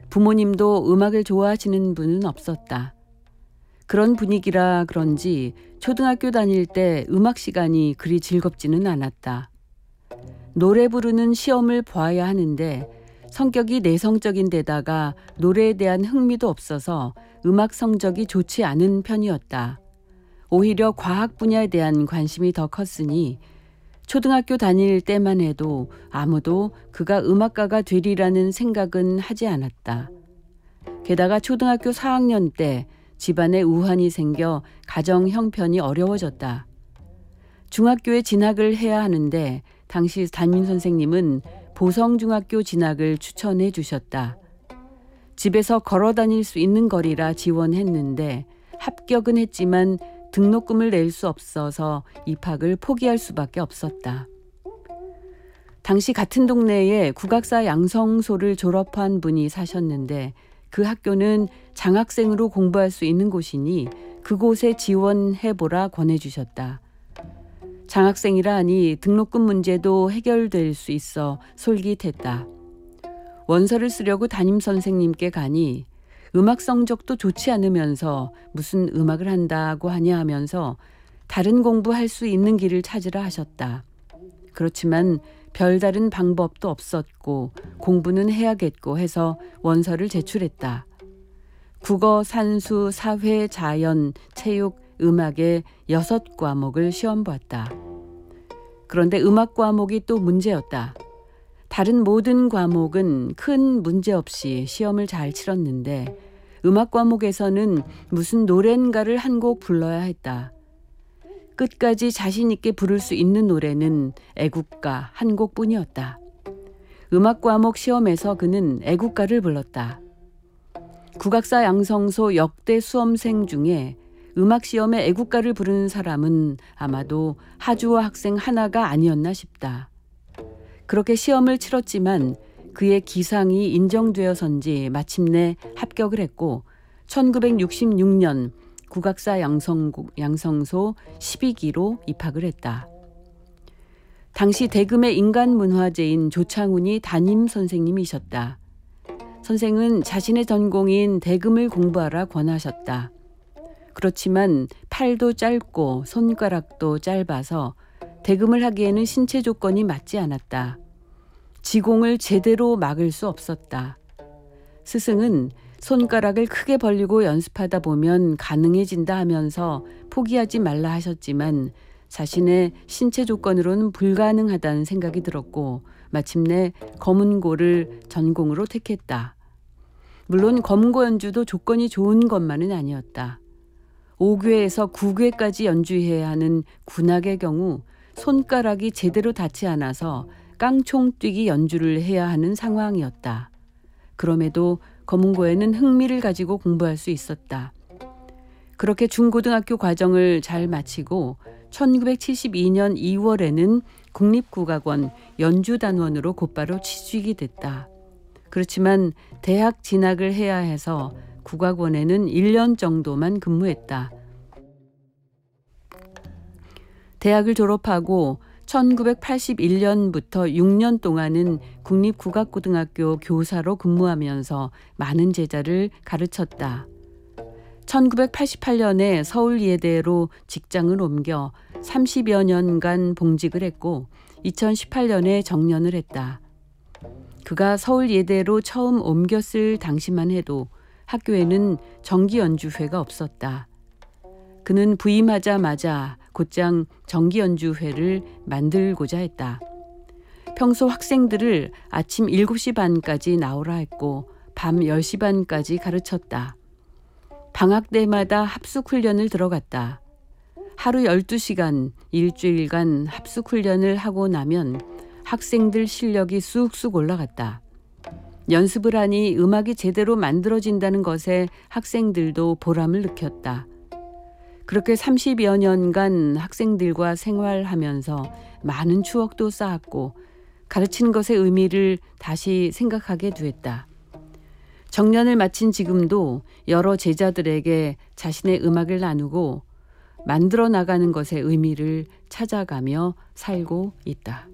부모님도 음악을 좋아하시는 분은 없었다. 그런 분위기라 그런지 초등학교 다닐 때 음악 시간이 그리 즐겁지는 않았다. 노래 부르는 시험을 봐야 하는데 성격이 내성적인 데다가 노래에 대한 흥미도 없어서 음악 성적이 좋지 않은 편이었다. 오히려 과학 분야에 대한 관심이 더 컸으니 초등학교 다닐 때만 해도 아무도 그가 음악가가 되리라는 생각은 하지 않았다. 게다가 초등학교 4학년 때 집안에 우환이 생겨 가정 형편이 어려워졌다. 중학교에 진학을 해야 하는데 당시 담임 선생님은 보성중학교 진학을 추천해 주셨다. 집에서 걸어 다닐 수 있는 거리라 지원했는데 합격은 했지만 등록금을 낼 수 없어서 입학을 포기할 수밖에 없었다. 당시 같은 동네에 국악사 양성소를 졸업한 분이 사셨는데 그 학교는 장학생으로 공부할 수 있는 곳이니 그곳에 지원해보라 권해주셨다. 장학생이라 하니 등록금 문제도 해결될 수 있어 솔깃했다. 원서를 쓰려고 담임선생님께 가니 음악 성적도 좋지 않으면서 무슨 음악을 한다고 하냐 하면서 다른 공부할 수 있는 길을 찾으라 하셨다. 그렇지만 별다른 방법도 없었고 공부는 해야겠고 해서 원서를 제출했다. 국어, 산수, 사회, 자연, 체육, 음악의 6과목을 시험 봤다. 그런데 음악 과목이 또 문제였다. 다른 모든 과목은 큰 문제 없이 시험을 잘 치렀는데 음악 과목에서는 무슨 노래인가를 한 곡 불러야 했다. 끝까지 자신 있게 부를 수 있는 노래는 애국가 한 곡뿐이었다. 음악 과목 시험에서 그는 애국가를 불렀다. 국악사 양성소 역대 수험생 중에 음악 시험에 애국가를 부르는 사람은 아마도 하주호 학생 하나가 아니었나 싶다. 그렇게 시험을 치렀지만 그의 기상이 인정되어서인지 마침내 합격을 했고 1966년 국악사 양성소 12기로 입학을 했다. 당시 대금의 인간문화재인 조창훈이 담임 선생님이셨다. 선생은 자신의 전공인 대금을 공부하라 권하셨다. 그렇지만 팔도 짧고 손가락도 짧아서 대금을 하기에는 신체 조건이 맞지 않았다. 지공을 제대로 막을 수 없었다. 스승은 손가락을 크게 벌리고 연습하다 보면 가능해진다 하면서 포기하지 말라 하셨지만 자신의 신체 조건으로는 불가능하다는 생각이 들었고 마침내 검은고를 전공으로 택했다. 물론 검은고 연주도 조건이 좋은 것만은 아니었다. 5궤에서 9궤까지 연주해야 하는 군악의 경우 손가락이 제대로 닿지 않아서 깡총뛰기 연주를 해야 하는 상황이었다. 그럼에도 검은고에는 흥미를 가지고 공부할 수 있었다. 그렇게 중고등학교 과정을 잘 마치고 1972년 2월에는 국립국악원 연주단원으로 곧바로 취직이 됐다. 그렇지만 대학 진학을 해야 해서 국악원에는 1년 정도만 근무했다. 대학을 졸업하고 1981년부터 6년 동안은 국립국악고등학교 교사로 근무하면서 많은 제자를 가르쳤다. 1988년에 서울예대로 직장을 옮겨 30여 년간 봉직을 했고 2018년에 정년을 했다. 그가 서울예대로 처음 옮겼을 당시만 해도 학교에는 정기연주회가 없었다. 그는 부임하자마자 곧장 정기연주회를 만들고자 했다. 평소 학생들을 아침 7시 반까지 나오라 했고 밤 10시 반까지 가르쳤다. 방학 때마다 합숙훈련을 들어갔다. 하루 12시간 일주일간 합숙훈련을 하고 나면 학생들 실력이 쑥쑥 올라갔다. 연습을 하니 음악이 제대로 만들어진다는 것에 학생들도 보람을 느꼈다. 그렇게 30여 년간 학생들과 생활하면서 많은 추억도 쌓았고 가르치는 것의 의미를 다시 생각하게 되었다. 정년을 마친 지금도 여러 제자들에게 자신의 음악을 나누고 만들어 나가는 것의 의미를 찾아가며 살고 있다.